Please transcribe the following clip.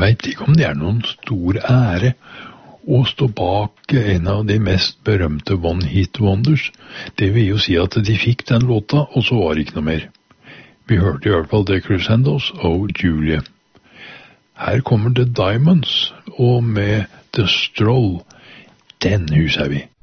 vet ikke om det noen stor ære å stå bak en av de mest berømte one-hit wonders. Det vil jo si at de fikk den låta, og så var det ikke noe mer. Vi hørte i hvert fall The Crescendos og Julia. Her kommer The Diamonds, og med The Stroll, den huser vi.